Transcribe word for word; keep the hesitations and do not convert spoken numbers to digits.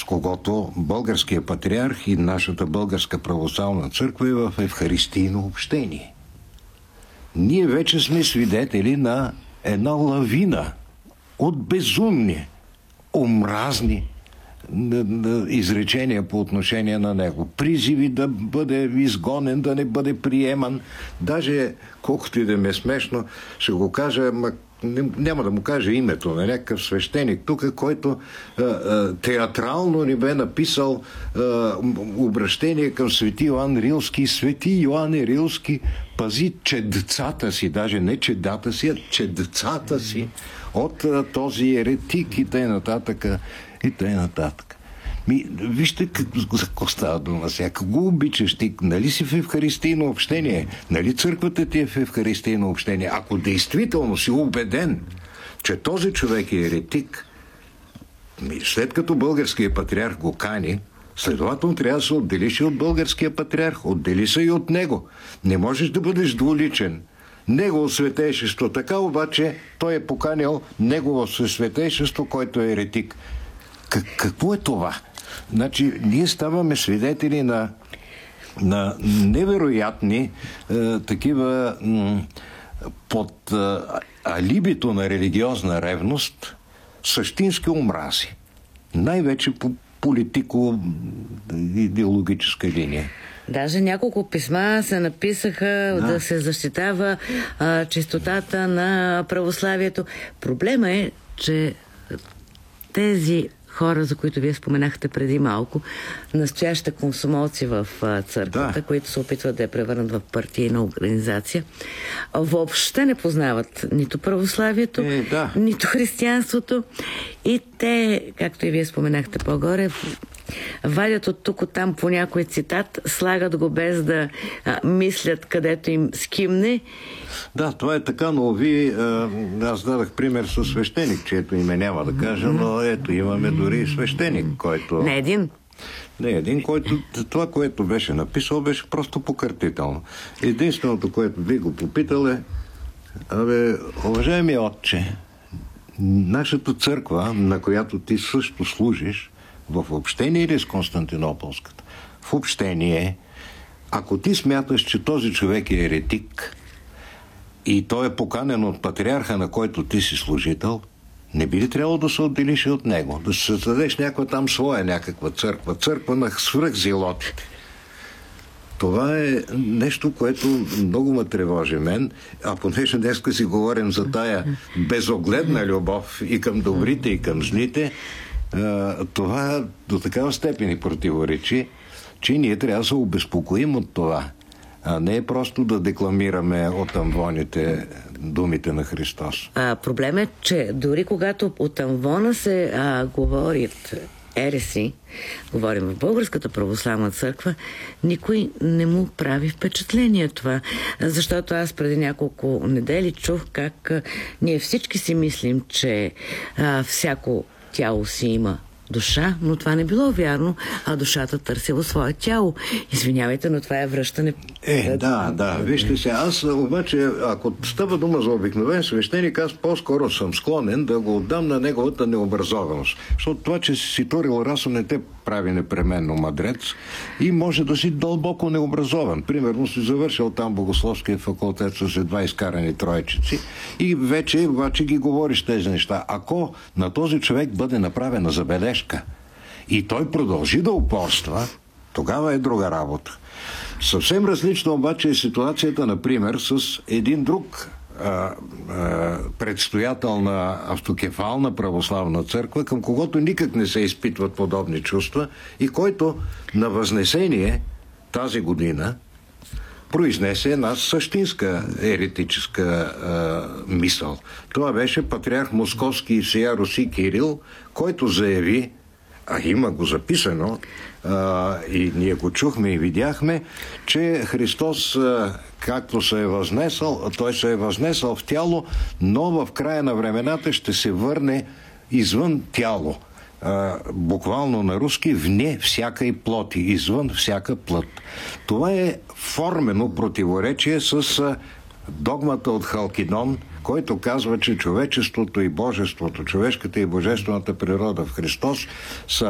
когото българския патриарх и нашата българска православна църква е в евхаристийно общение. Ние вече сме свидетели на една лавина от безумни, омразни изречения по отношение на него. Призиви да бъде изгонен, да не бъде приеман. Даже, колкото и да ме е смешно, ще го кажа, ма, няма да му кажа името на някакъв свещеник тук, който а, а, театрално ни бе написал а, обращение към свети Йоан Рилски. Свети Йоанне Рилски, пази чедцата си, даже не чедата си, а чедцата си от а, този еретик и т.н. и т.н. Ми, вижте какво, за какво става дума сега. Кого обичаш ти? Нали си в евхаристийно общение? Нали църквата ти е в евхаристийно общение? Ако действително си убеден, че този човек е еретик, след като българският патриарх го кани, следователно трябва да се отделиш и от българския патриарх. Отдели се и от него. Не можеш да бъдеш двуличен. Негово светейшество така, обаче той е поканил негово светейшество, който е еретик. Как, какво е това? Значи, ние ставаме свидетели на, на невероятни е, такива м, под е, алибито на религиозна ревност същински омрази. Най-вече по политико-идеологическа линия. Даже няколко писма се написаха да, да се защитава а, чистотата на православието. Проблема е, че тези хора, за които вие споменахте преди малко, настоящите комсомолци в а, църквата, да, които се опитват да я превърнат в партийна организация, въобще не познават нито православието, е, да. нито християнството. И те, както и вие споменахте по-горе, вадят от тук, от там по някой цитат, слагат го без да а, мислят където им скимне. Да, това е така, но ви, аз дадах пример с свещеник, чието име няма да кажа, но ето имаме дори свещеник, който... Не един. Не един, който това, което беше написал, беше просто покъртително. Единственото, което би го попитал е: абе, уважаеми отче, нашата църква, на която ти също служиш, в общение или с Константинополската? В общение. Ако ти смяташ, че този човек е еретик и той е поканен от патриарха, на който ти си служител, не би ли трябвало да се отделиш от него? Да се създадеш някаква там своя някаква църква. Църква на свръхзелотите. Това е нещо, което много ме тревожи мен. А понеже днеска си говорим за тая безогледна любов и към добрите, и към злите, това до такава степен ни противоречи, че ние трябва да се обезпокоим от това, а не просто да декламираме от амвоните думите на Христос. А, проблем е, че дори когато от амвона се а, говорят ереси, говорим в Българската православна църква, никой не му прави впечатление това. Защото аз преди няколко недели чух как а, ние всички си мислим, че а, всяко тяло си има душа, но това не било вярно, а душата търсила свое тяло. Извинявайте, но това е връщане... Е, да, да. Вижте се, аз обаче, ако става дума за обикновен свещеник, аз по-скоро съм склонен да го отдам на неговата необразованост. Защото това, че си си турил раса, не те прави непременно мъдрец и може да си дълбоко необразован. Примерно си завършил там богословския факултет с едва изкарани тройчици и вече обаче ги говориш тези неща. Ако на този човек бъде направена забележка и той продължи да упорства, тогава е друга работа. Съвсем различна обаче е ситуацията, например, с един друг а, а, предстоятел на автокефална православна църква, към когото никак не се изпитват подобни чувства и който на Възнесение тази година произнесе една същинска еретическа а, мисъл. Това беше патриарх Московски и всея Руси Кирил, който заяви, а има го записано, а, и ние го чухме и видяхме, че Христос, а, както се е възнесъл, той се е възнесъл в тяло, но в края на времената ще се върне извън тяло. А, буквално на руски, вне всяка и плоти, извън всяка плът. Това е формено противоречие с а, догмата от Халкидон, който казва, че човечеството и божеството, човешката и божествената природа в Христос са